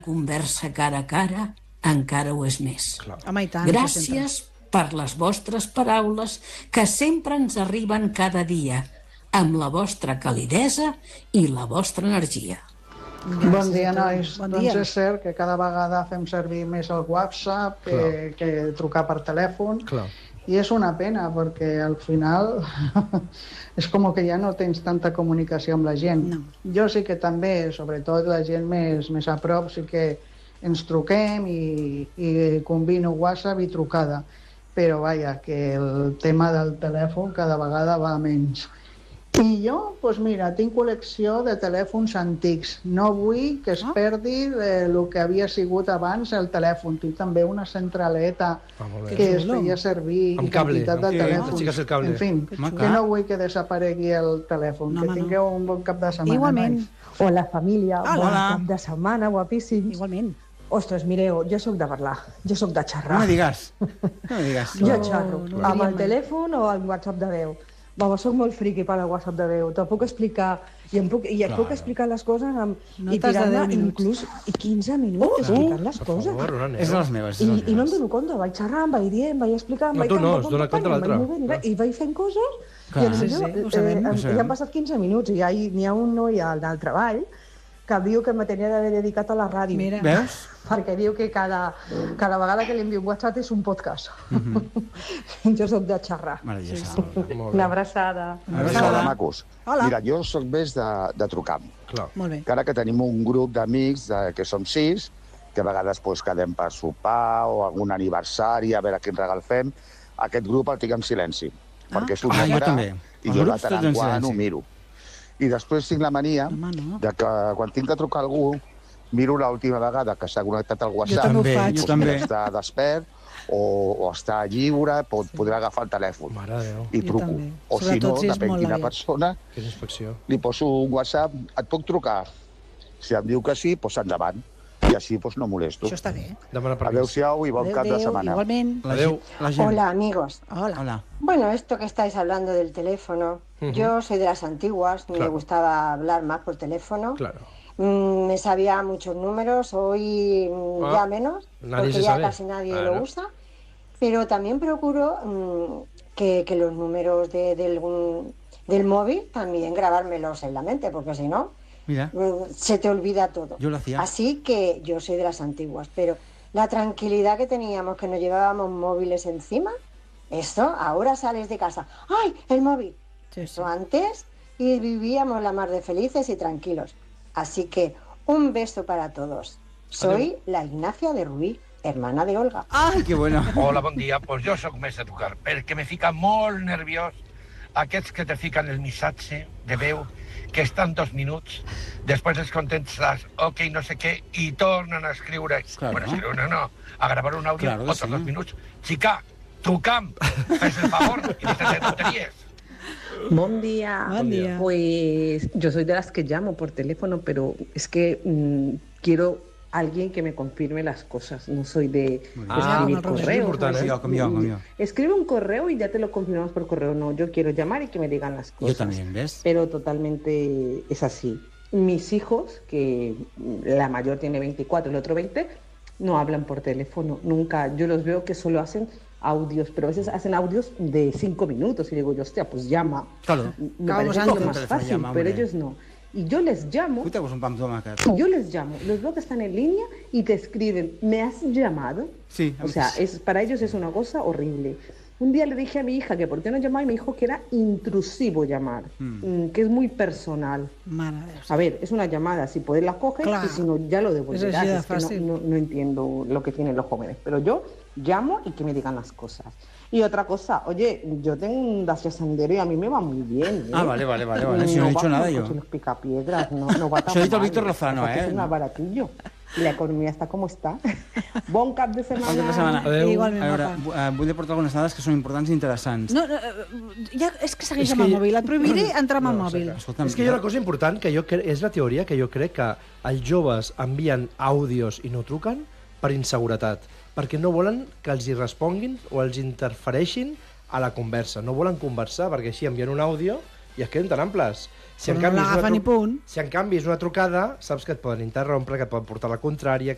conversa cara a cara encara ho és més. Home, i tant. Gràcies per les vostres paraules que sempre ens arriben cada dia, amb la vostra calidesa i la vostra energia. Bon dia, nois. Bon dia. Doncs és cert que cada vegada fem servir més el WhatsApp que trucar per telèfon. Clar. I és una pena, perquè al final és com que ja no tens tanta comunicació amb la gent. No. Jo sí que també, sobretot la gent més a prop, sí que ens truquem i combino WhatsApp i trucada. Però vaja, que el tema del telèfon cada vegada va menys. I jo, doncs mira, tinc col·lecció de telèfons antics. No vull que es perdi el que havia sigut abans el telèfon. Tinc també una centraleta que es feia servir amb i cable, quantitat de telèfons. aixeques el cable. En fi, que no vull que desaparegui el telèfon. No, Que tingueu un bon cap de setmana. Igualment. nois. Hola, família. Hola. Bon cap de setmana, guapíssims. Igualment. Ostres, mireu, jo sóc de parlar, jo sóc de No xerrar. me digas. No me digas. Jo xerro, no ho amb diria el mai. telèfon o amb WhatsApp de veu. Vamos, sóc molt friqui per al WhatsApp de veu. Te'l puc explicar, i et puc explicar les coses i Notes de tirar-me 10 minuts. inclús 15 minuts explicant les coses. Favor, una És de les meves. és de les I no em meves. dono compte, vaig xerrant, vaig dient, vaig explicant, No, vaig tu no, cantant, es dona compte pam, pam, l'altre. vaig movent I vaig fent coses, Clar. i potser Sí, ho sabem. Ho sabem. ja han passat 15 minuts i ja n'hi ha un noi al treball que diu que me tenia d'haver dedicat a la ràdio. Mira. Veus? Perquè diu que cada vegada que li envio un WhatsApp és un podcast. Jo sóc de xerrar. Meravellosa. Una abraçada. Hola, macos. Hola. Mira, jo sóc més de trucar. Clar. Molt bé. Encara que tenim un grup d'amics que som 6, que a vegades quedem per sopar o algun aniversari, a veure quin regal fem, aquest grup el tinc en silenci, perquè és un jo negre també. i Els jo de grups tant tots en en quant ho silenci. miro. I després tinc la mania Home, no. de que quan tinc que trucar a algú, miro l'última vegada que s'ha connectat al WhatsApp, també ho També, faig. jo també. està despert o està lliure, podrà agafar el telèfon Mare de Déu. i Jo truco. també. O si Sobretot no, si és depèn molt quina aviat. persona, Quina inspecció. li poso un WhatsApp, et puc trucar? Si em diu que sí, doncs endavant. I així doncs no molesto. Això està bé. Demana permís. Adéu-siau i bon cap de setmana. Igualment. Adéu. La gent. Hola amigos. Hola. Hola. Bueno, esto que estáis hablando del teléfono, yo soy de las antiguas, me Claro. gustaba hablar más por teléfono. Claro. Me sabía muchos números, hoy ya menos, nadie porque se ya sabe. casi nadie Claro. lo usa. Pero también procuro que los números del móvil también grabármelos en la mente, porque si no, Mira, se te olvida todo. yo lo hacía. Así que yo soy de las antiguas, pero la tranquilidad que teníamos, que nos llevábamos móviles encima, esto, ahora sales de casa, ¡ay, el móvil! Sí, sí. Eso antes y vivíamos la mar de felices y tranquilos. Así que un beso para todos. Soy la Ignacia de Rubí, hermana de Olga. Ai, que bueno. Hola, bon dia. Pues jo sóc més de trucar, perquè me fica molt nerviós aquests que te fiquen el missatge de veu, que estan 2 minuts, després els contestes, ok, no sé què, i tornen a escriure. Claro. Bueno, escriure no, a gravar un àudio, Claro que otros sí. 2 minuts. Chica, truca'm, fes el favor, i deixes de tonteries. Buen día. Buen día. Pues yo soy de las que llamo por teléfono, pero es que quiero alguien que me confirme las cosas. No soy de Ah, escribir com el Roger. correos. Important, ¿no? Com jo. Escribe un correo y ya te lo confirmamos por correo. No, yo quiero llamar y que me digan las cosas. Yo también, ¿ves? Pero totalmente es así. Mis hijos, que la mayor tiene 24, el otro 20, no hablan por teléfono. Nunca. Yo los veo que solo hacen audios, pero a veces hacen audios de 5 minutos y digo yo, hostia, pues llama. Claro. Me Acabamos parece lo antes. más Teléfono fácil, llama, pero hombre. ellos no. Y yo les llamo, Fuiste pues un pan tomàquet. yo les llamo, los veo que están en línea y te escriben, ¿me has llamado? Sí, a O sea, veces. para ellos es una cosa horrible. Un día le dije a mi hija que por qué no llamaba y me dijo que era intrusivo llamar, que es muy personal. Mare de Déu. A ver, es una llamada, si puedes la coges Claro. y si no ya lo devolverás. Es así de Es que fácil. no entiendo lo que tienen los jóvenes, pero yo llamo y que me digan las cosas. Y otra cosa, oye, yo tengo un Dacia Sandero y a mí me va muy bien. ¿eh? Ah, vale. Si no he dicho va nada como yo. coche los picapiedras, no va tan Això ho ha dit el mal, Víctor Lozano, aparte eh? Es una baratillo. Y la economía está como está. Bon cap de setmana. Bon cap de setmana. Adéu. Igualment, A veure, guapa. vull aportar algunes dades que són importants i interessants. No, ja, és que segueix És amb el que- mòbil. Et prohibiré entrar amb el No, mòbil. Escolta'm, És que hi ha una cosa important, que és la teoria que jo crec que els joves envien àudios i no truquen per inseguretat, perquè no volen que els hi responguin o els interfereixin a la conversa. No volen conversar, perquè així envien un àudio i es queden tan amples. Si Però no l'agafen ni punt. Si en canvi és una trucada, saps que et poden interrompre, que et poden portar la contrària,